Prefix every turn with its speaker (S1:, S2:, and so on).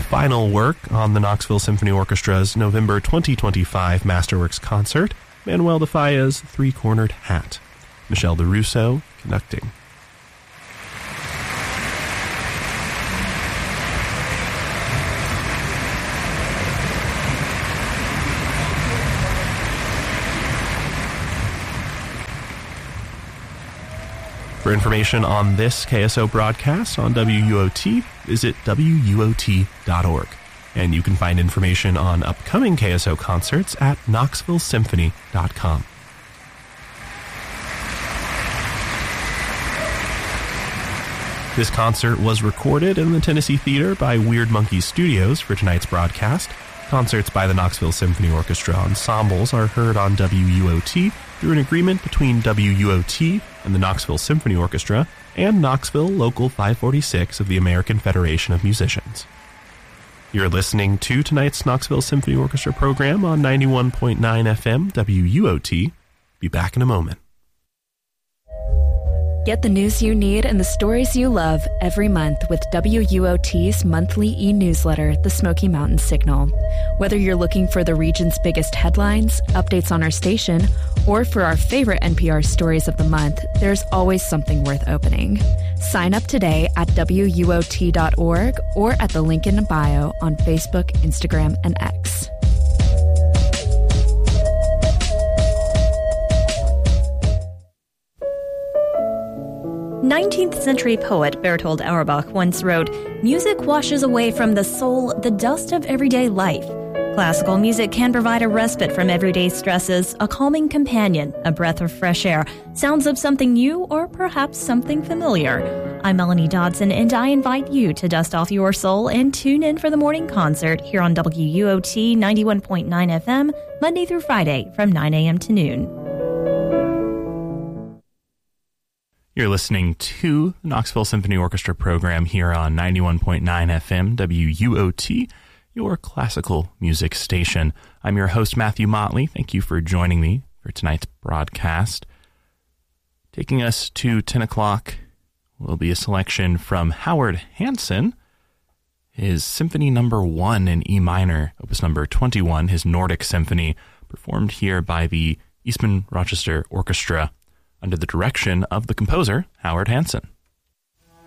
S1: final work on the Knoxville Symphony Orchestra's November 2025 Masterworks concert, Manuel de Falla's Three-Cornered Hat. Michel de Russo conducting. For information on this KSO broadcast on WUOT, visit WUOT.org. And you can find information on upcoming KSO concerts at KnoxvilleSymphony.com. This concert was recorded in the Tennessee Theater by Weird Monkey Studios for tonight's broadcast. Concerts by the Knoxville Symphony Orchestra ensembles are heard on WUOT through an agreement between WUOT and the Knoxville Symphony Orchestra and Knoxville Local 546 of the American Federation of Musicians. You're listening to tonight's Knoxville Symphony Orchestra program on 91.9 FM WUOT. Be back in a moment.
S2: Get the news you need and the stories you love every month with WUOT's monthly e-newsletter, The Smoky Mountain Signal. Whether you're looking for the region's biggest headlines, updates on our station, or for our favorite NPR stories of the month, there's always something worth opening. Sign up today at WUOT.org or at the link in bio on Facebook, Instagram, and X.
S3: 19th century poet Bertold Auerbach once wrote, "Music washes away from the soul the dust of everyday life. Classical music can provide a respite from everyday stresses, a calming companion, a breath of fresh air, sounds of something new or perhaps something familiar." I'm Melanie Dodson, and I invite you to dust off your soul and tune in for the morning concert here on WUOT 91.9 FM, Monday through Friday from 9 a.m. to noon.
S1: You're listening to the Knoxville Symphony Orchestra program here on 91.9 FM WUOT, your classical music station. I'm your host, Matthew Motley. Thank you for joining me for tonight's broadcast. Taking us to 10 o'clock will be a selection from Howard Hansen, his Symphony Number 1 in E minor, Opus Number 21, his Nordic Symphony, performed here by the Eastman Rochester Orchestra, under the direction of the composer, Howard Hansen.